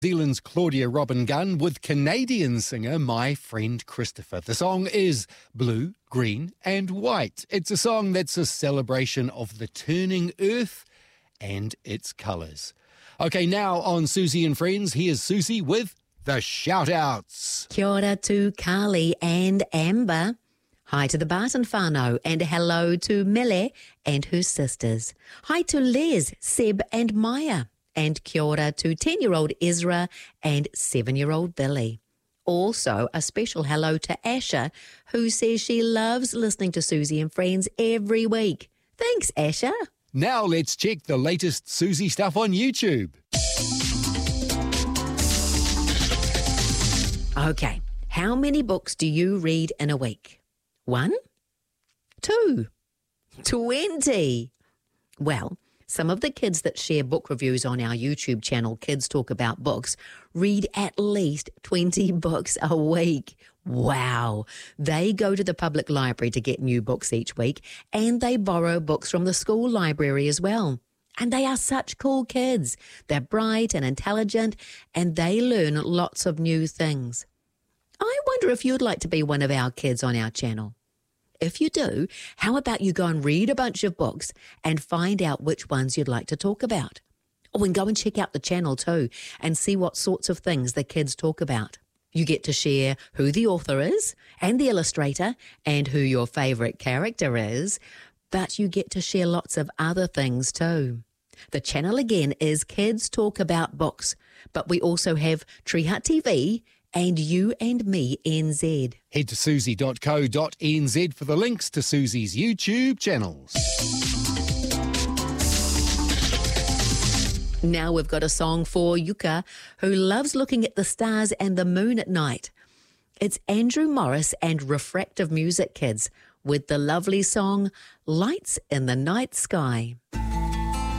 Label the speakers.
Speaker 1: Zealand's Claudia Robin Gunn with Canadian singer My Friend Christopher. The song is Blue, Green and White. It's a song that's a celebration of the turning earth and its colours. Okay, now on Susie and Friends, here's Susie with the shout-outs.
Speaker 2: Kia ora to Carly and Amber. Hi to the Barton whānau and hello to Mele and her sisters. Hi to Les, Seb and Maya. And kia ora to 10-year-old Ezra and 7-year-old Billy. Also, a special hello to Asha, who says she loves listening to Susie and Friends every week. Thanks, Asha.
Speaker 1: Now let's check the latest Susie stuff on YouTube.
Speaker 2: Okay, how many books do you read in a week? 1? 2? 20? Well, some of the kids that share book reviews on our YouTube channel, Kids Talk About Books, read at least 20 books a week. Wow. They go to the public library to get new books each week, and they borrow books from the school library as well. And they are such cool kids. They're bright and intelligent, and they learn lots of new things. I wonder if you'd like to be one of our kids on our channel. If you do, how about you go and read a bunch of books and find out which ones you'd like to talk about? Oh, and go and check out the channel too and see what sorts of things the kids talk about. You get to share who the author is and the illustrator and who your favourite character is, but you get to share lots of other things too. The channel again is Kids Talk About Books, but we also have Tree Hut TV and You and Me NZ.
Speaker 1: Head to susie.co.nz for the links to Susie's YouTube channels.
Speaker 2: Now we've got a song for Yuka, who loves looking at the stars and the moon at night. It's Andrew Morris and Refractive Music Kids with the lovely song Lights in the Night Sky.